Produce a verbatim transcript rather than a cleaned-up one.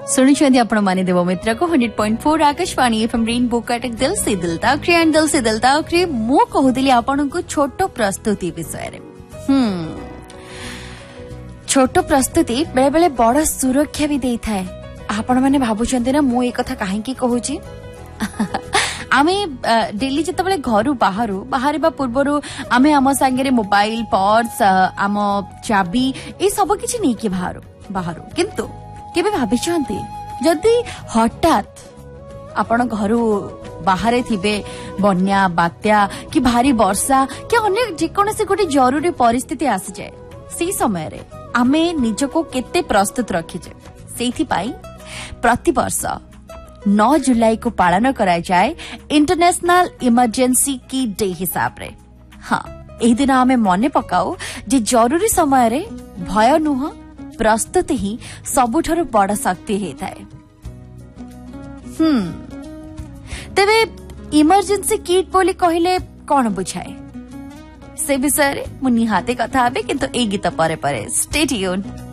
सुनिछन्ति आपण माने देव मित्र को hundred point four Akashvani FM rainbow Cuttack दिल से दिल तक एंड दिल से दिल तक रे मु कहूदिली आपण को छोट प्रस्तुति विषय रे हम छोट प्रस्तुति बेले बेले बड़ सुरक्षा भी देई थाए। आपण माने भाबुचंती ना मु ए कथा काहे की कहूची आमे डेली जतबेले घरु बाहरु बाहरिबा पूर्वरु आमे आम संगे मोबाइल पर्स आम चाबी ए सब किछि नै कि बाहरु बाहरु किंतु केबे भाबिचंती जदि हठात आपण घरु बाहरे थिबे बन्या बात्या कि भारी वर्षा कि अन्य जेकोनसे गोटे जरूरी परिस्थिति आसी जाए से समय रे आमे निजको केते प्रस्तुत रखिजे सेथि पाई प्रति वर्ष नौ जुलाई को पालन करा जाए इंटरनेशनल इमरजेंसी की डे हिसाब रे। हाँ एही दिन आमे मने पकाऊ जे जरूरी समय रे भय नुह प्रस्तुति ही सबुठारु बड़ शक्ति हे थाए। हम्म तेबे इमरजेंसी किट बोली कहिले कौन बुझाए से विषय रे मु निहाते कथा हेबे किंतु ए गीत परे परे स्टे ट्यून।